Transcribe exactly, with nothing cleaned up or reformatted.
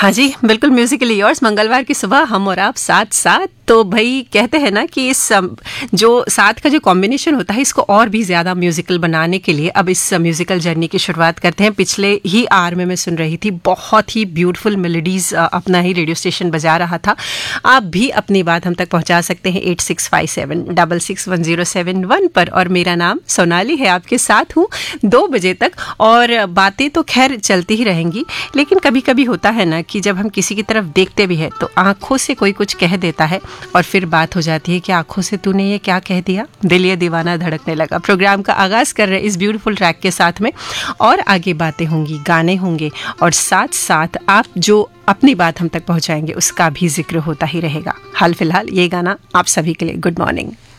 हाँ जी, बिल्कुल Musically yours. मंगलवार की सुबह हम और आप साथ साथ। तो भाई कहते हैं ना कि इस जो साथ का जो कॉम्बिनेशन होता है इसको और भी ज़्यादा म्यूजिकल बनाने के लिए अब इस म्यूजिकल जर्नी की शुरुआत करते हैं। पिछले ही आवर में मैं सुन रही थी, बहुत ही ब्यूटीफुल मेलोडीज़ अपना ही रेडियो स्टेशन बजा रहा था। आप भी अपनी बात हम तक पहुंचा सकते हैं eight six five seven double six one zero seven one पर। और मेरा नाम सोनाली है, आपके साथ हूँ दो बजे तक। और बातें तो खैर चलती ही रहेंगी, लेकिन कभी कभी होता है ना कि जब हम किसी की तरफ देखते भी हैं तो आंखों से कोई कुछ कह देता है और फिर बात हो जाती है कि आंखों से तूने ये क्या कह दिया, दिल ये दीवाना धड़कने लगा। प्रोग्राम का आगाज कर रहे हैं इस ब्यूटीफुल ट्रैक के साथ में, और आगे बातें होंगी, गाने होंगे, और साथ साथ आप जो अपनी बात हम तक पहुंचाएंगे उसका भी जिक्र होता ही रहेगा। हाल फिलहाल ये गाना आप सभी के लिए। Good morning.